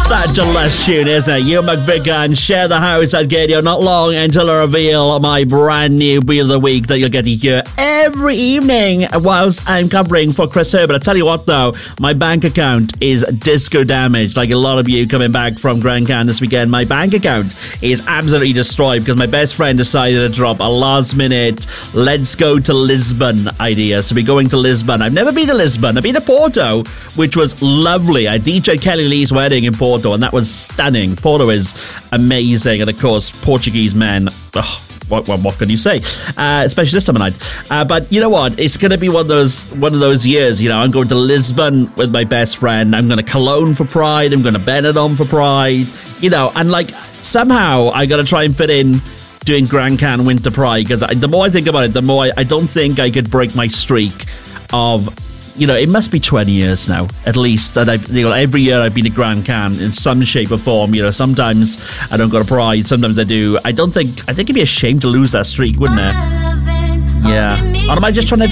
Such a lush tune, isn't it? Ewan McVicar and Share the House at Gadio. Not long until I reveal my brand new Wheel of the Week that you'll get to hear every evening whilst I'm covering for Chris Herbert. I tell you what though, my bank account is disco damaged. Like a lot of you coming back from Grand Can this weekend, my bank account is absolutely destroyed because my best friend decided to drop a last minute let's go to Lisbon idea. So we're going to Lisbon. I've never been to Lisbon. I've been to Porto, which was lovely. I DJ'd Kelly Lee's wedding in Porto and that was stunning. Porto is amazing, and of course Portuguese men, what can you say, especially this summer night, but you know what, it's going to be one of those years. You know, I'm going to Lisbon with my best friend, I'm going to Cologne for Pride, I'm going to Benidorm for Pride, you know, and like somehow I got to try and fit in doing Grand Can Winter Pride, because the more I think about it, the more I don't think I could break my streak of, you know, it must be 20 years now, at least, that I've, you know, every year I've been to Grand Can in some shape or form. You know, sometimes I don't go to Pride, sometimes I do. I think it'd be a shame to lose that streak, wouldn't it? Yeah. Or am I just trying to